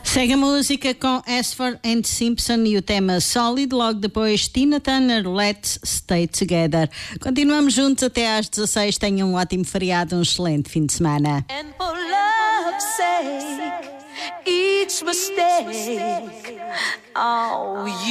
Segue a música com Ashford and Simpson e o tema Solid, logo depois Tina Turner, Let's Stay Together. Continuamos juntos até às 16. Tenham um ótimo feriado, um excelente fim de semana. And for love's sake, each mistake, oh,